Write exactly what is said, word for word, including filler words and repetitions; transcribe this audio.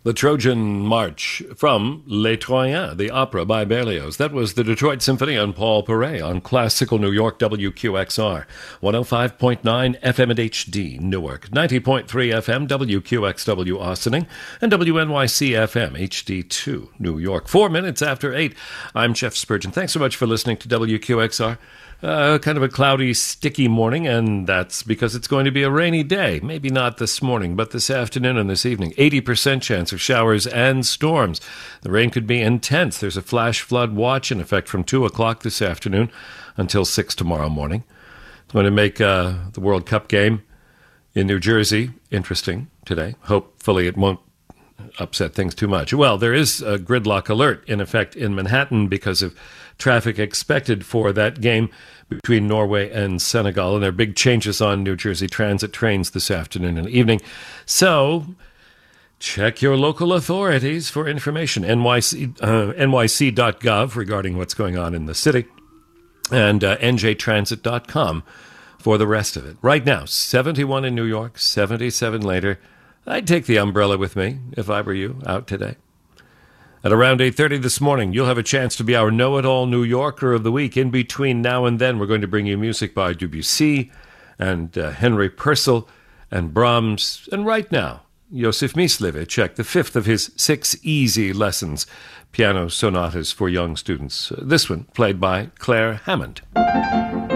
The Trojan March from Les Troyens, the opera by Berlioz. That was the Detroit Symphony and Paul Perret on Classical New York W Q X R. one oh five point nine F M at H D, Newark. ninety point three F M, W Q X W, Austining. And W N Y C F M, H D two, New York. Four minutes after eight. I'm Jeff Spurgeon. Thanks so much for listening to W Q X R. Uh, kind of a cloudy, sticky morning, and that's because it's going to be a rainy day. Maybe not this morning, but this afternoon and this evening. eighty percent chance of showers and storms. The rain could be intense. There's a flash flood watch in effect from two o'clock this afternoon until six tomorrow morning. It's going to make uh, the World Cup game in New Jersey interesting today. Hopefully it won't upset things too much. Well, there is a gridlock alert in effect in Manhattan because of traffic expected for that game between Norway and Senegal, and there are big changes on New Jersey Transit trains this afternoon and evening. So check your local authorities for information. N Y C, uh, N Y C dot gov regarding what's going on in the city, and uh, N J transit dot com for the rest of it. Right now, seventy-one in New York, seventy-seven later. I'd take the umbrella with me if I were you out today. At around eight thirty this morning, you'll have a chance to be our know-it-all New Yorker of the week. In between now and then, we're going to bring you music by Debussy and uh, Henry Purcell and Brahms. And right now, Josef Myslivich, the fifth of his six easy lessons, piano sonatas for young students. Uh, this one played by Claire Hammond.